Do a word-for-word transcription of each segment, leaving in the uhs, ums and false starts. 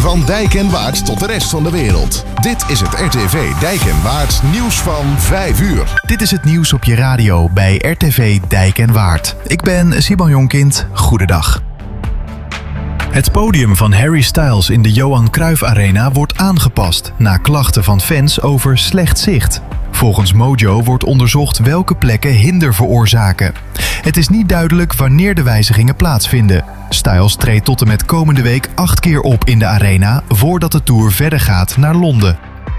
Van Dijk en Waard tot de rest van de wereld. Dit is het R T V Dijk en Waard nieuws van vijf uur. Dit is het nieuws op je radio bij R T V Dijk en Waard. Ik ben Simon Jonkind. Goedendag. Het podium van Harry Styles in de Johan Cruijff Arena wordt aangepast na klachten van fans over slecht zicht. Volgens Mojo wordt onderzocht welke plekken hinder veroorzaken. Het is niet duidelijk wanneer de wijzigingen plaatsvinden. Styles treedt tot en met komende week acht keer op in de arena voordat de tour verder gaat naar Londen.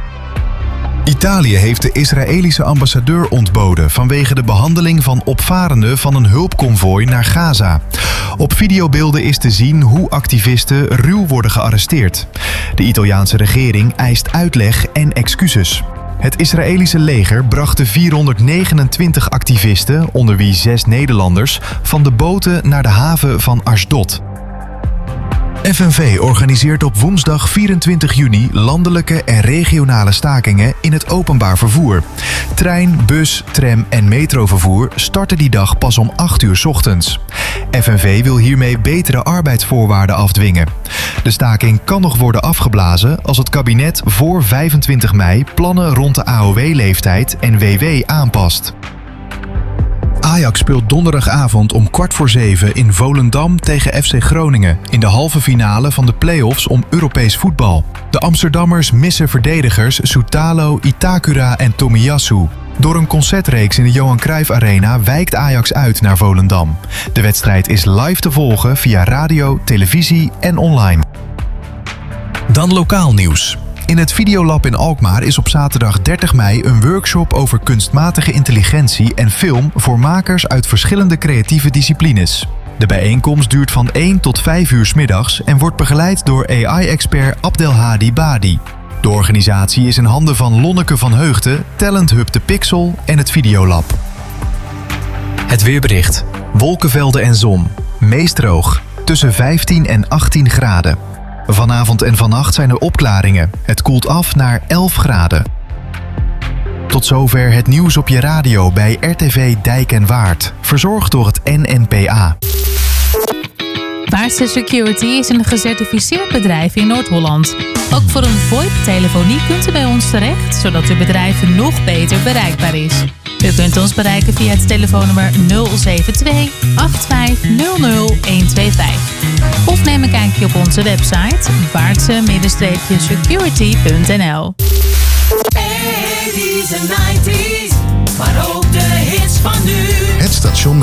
Italië heeft de Israëlische ambassadeur ontboden vanwege de behandeling van opvarenden van een hulpconvooi naar Gaza. Op videobeelden is te zien hoe activisten ruw worden gearresteerd. De Italiaanse regering eist uitleg en excuses. Het Israëlische leger bracht de vierhonderdnegenentwintig activisten, onder wie zes Nederlanders, van de boten naar de haven van Ashdod. F N V organiseert op woensdag vierentwintig juni landelijke en regionale stakingen in het openbaar vervoer. Trein, bus, tram en metrovervoer starten die dag pas om acht uur 's ochtends. F N V wil hiermee betere arbeidsvoorwaarden afdwingen. De staking kan nog worden afgeblazen als het kabinet voor vijfentwintig mei plannen rond de A O W-leeftijd en W W aanpast. Ajax speelt donderdagavond om kwart voor zeven in Volendam tegen F C Groningen in de halve finale van de play-offs om Europees voetbal. De Amsterdammers missen verdedigers Soutalo, Itakura en Tomiyasu. Door een concertreeks in de Johan Cruijff Arena wijkt Ajax uit naar Volendam. De wedstrijd is live te volgen via radio, televisie en online. Dan lokaal nieuws. In het Videolab in Alkmaar is op zaterdag dertig mei een workshop over kunstmatige intelligentie en film voor makers uit verschillende creatieve disciplines. De bijeenkomst duurt van één tot vijf uur 's middags en wordt begeleid door A I-expert Abdelhadi Badi. De organisatie is in handen van Lonneke van Heugden, Talent Hub De Pixel en het Videolab. Het weerbericht. Wolkenvelden en zon. Meest droog. Tussen vijftien en achttien graden. Vanavond en vannacht zijn er opklaringen. Het koelt af naar elf graden. Tot zover het nieuws op je radio bij R T V Dijk en Waard. Verzorgd door het N N P A. Waardse Security is een gecertificeerd bedrijf in Noord-Holland. Ook voor een VoIP-telefonie kunt u bij ons terecht, zodat uw bedrijf nog beter bereikbaar is. U kunt ons bereiken via het telefoonnummer nul zeven twee acht vijf nul nul een twee vijf. Of neem een kijkje op onze website waardse security punt n l. eighties en nineties, maar ook de hits van nu. Het station